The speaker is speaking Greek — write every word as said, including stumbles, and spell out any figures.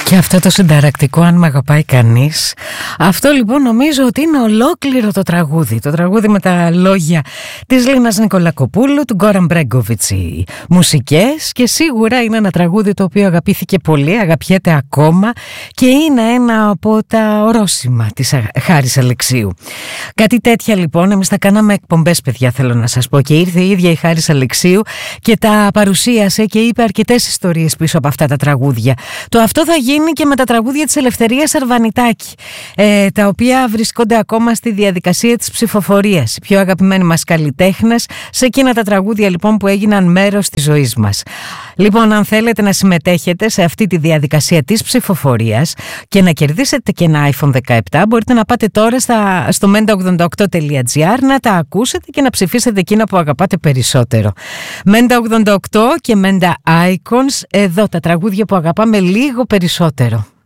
Και αυτό το συνταρακτικό, αν με αγαπάει κανείς, αυτό λοιπόν νομίζω ότι είναι ολόκληρο το τραγούδι. Το τραγούδι με τα λόγια της Λίνας Νικολακοπούλου, του Γκόραν Μπρέγκοβιτς οι μουσικές, και σίγουρα είναι ένα τραγούδι το οποίο αγαπήθηκε πολύ, αγαπιέται ακόμα και είναι ένα από τα ορόσημα της Χάρης Αλεξίου. Κάτι τέτοια λοιπόν, εμείς τα κάναμε εκπομπές, παιδιά, θέλω να σας πω, και ήρθε η ίδια η Χάρης Αλεξίου και τα παρουσίασε και είπε αρκετές ιστορίες πίσω από αυτά τα τραγούδια. Το αυτό θα γίνει και με τα τραγούδια της Ελευθερίας Αρβανιτάκη, ε, τα οποία βρισκόνται ακόμα στη διαδικασία της ψηφοφορίας. Οι πιο αγαπημένοι μας καλλιτέχνες σε εκείνα τα τραγούδια λοιπόν που έγιναν μέρος της ζωής μας. Λοιπόν, αν θέλετε να συμμετέχετε σε αυτή τη διαδικασία της ψηφοφορίας και να κερδίσετε και ένα άιφον δεκαεπτά, μπορείτε να πάτε τώρα στα, στο μέντα ογδόντα οκτώ τελεία τζι άρ, να τα ακούσετε και να ψηφίσετε εκείνα που αγαπάτε περισσότερο. μέντα ογδόντα οκτώ και μέντα Icons, εδώ τα τραγούδια που αγαπάμε λίγο περισσότερο.